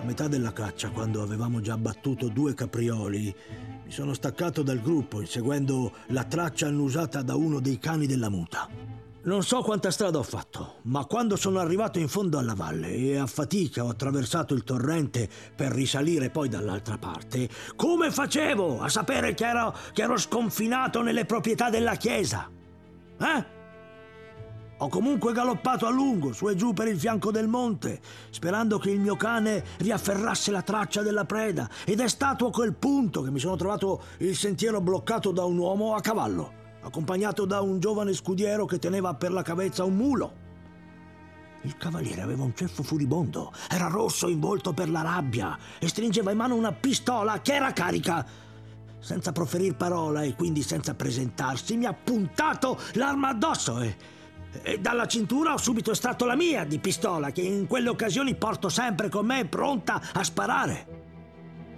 metà della caccia, quando avevamo già abbattuto 2 caprioli, mi sono staccato dal gruppo, inseguendo la traccia annusata da uno dei cani della muta. Non so quanta strada ho fatto, ma quando sono arrivato in fondo alla valle e a fatica ho attraversato il torrente per risalire poi dall'altra parte, come facevo a sapere che ero sconfinato nelle proprietà della chiesa? Ho comunque galoppato a lungo, su e giù per il fianco del monte, sperando che il mio cane riafferrasse la traccia della preda, ed è stato a quel punto che mi sono trovato il sentiero bloccato da un uomo a cavallo, accompagnato da un giovane scudiero che teneva per la cavezza un mulo. Il cavaliere aveva un ceffo furibondo, era rosso in volto per la rabbia e stringeva in mano una pistola che era carica. Senza proferir parola e quindi senza presentarsi, mi ha puntato l'arma addosso e dalla cintura ho subito estratto la mia di pistola, che in quelle occasioni porto sempre con me, pronta a sparare.